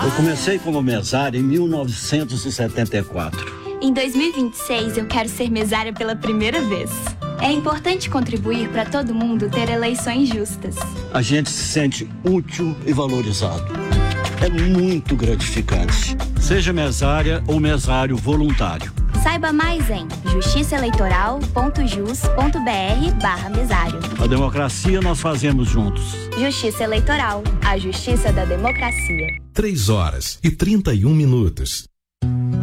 Eu comecei como mesária em 1974. Em 2026, eu quero ser mesária pela primeira vez. É importante contribuir para todo mundo ter eleições justas. A gente se sente útil e valorizado. É muito gratificante. Seja mesária ou mesário voluntário. Saiba mais em justiçaeleitoral.jus.br/mesário. A democracia nós fazemos juntos. Justiça Eleitoral, a justiça da democracia. 3h31.